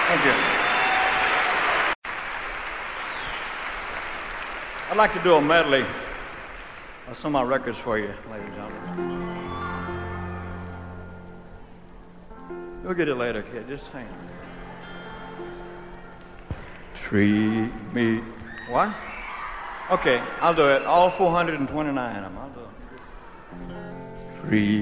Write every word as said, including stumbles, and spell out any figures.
Thank you. I'd like to do a medley of some of my records for you, ladies and gentlemen. You'll get it later, kid. Just hang on. Treat me. What? Okay, I'll do it. All four hundred twenty-nine of them. I'll do it. Treat